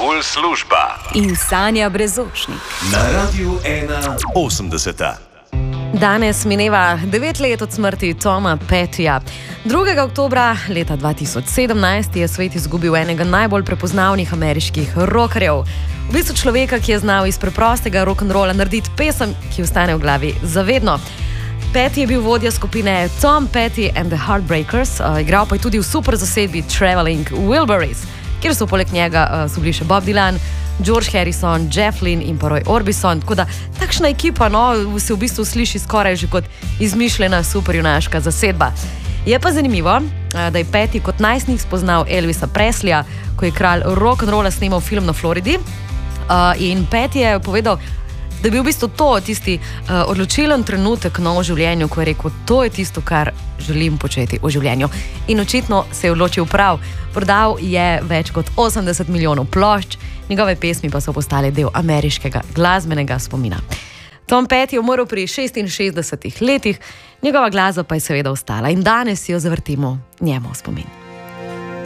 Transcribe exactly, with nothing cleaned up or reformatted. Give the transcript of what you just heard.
Kul služba in Sanja Brezočnik na Radiu ena osemdeseta. Danes mineva devet let od smrti Toma Pettyja. drugega oktobra leta dva tisoč sedemnajst je svet izgubil enega najbolj prepoznavnih ameriških rockerjev. V bistvu človeka, ki je znal iz preprostega rock'n'rolla narediti pesem, ki ostane v glavi zavedno. Petty je bil vodja skupine Tom Petty and the Heartbreakers, uh, igral pa je tudi v super zasedbi Traveling Wilburys, kjer so poleg njega uh, so bili še Bob Dylan, George Harrison, Jeff Lynne in pa Roy Orbison. Tako da takšna ekipa no, se v bistvu sliši skoraj že kot izmišljena superjunaška zasedba. Je pa zanimivo, da je Petty kot najstnik spoznal Elvisa Presleya, ko je kralj rock'n'rolla snemal film na Floridi. In Petty je povedal, da je bil v bistvu to tisti uh, odločilen trenutek no, v življenju, ko je rekel, to je tisto, kar želim početi v življenju. In očitno se je odločil prav. Prodal je več kot osemdeset milijonov plošč, njegove pesmi pa so postale del ameriškega glasbenega spomina. Tom Petty je umrl pri šestinšestdesetih letih, njegova glasba pa je seveda ostala in danes jo zavrtimo njemu v spomin.